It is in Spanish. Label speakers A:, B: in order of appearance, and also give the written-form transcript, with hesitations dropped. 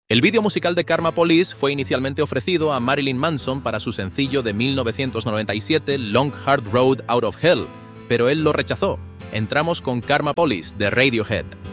A: El vídeo musical de Karma Police fue inicialmente ofrecido a Marilyn Manson para su sencillo de 1997 Long Hard Road Out of Hell, pero él lo rechazó. Entramos con Karma Police de Radiohead.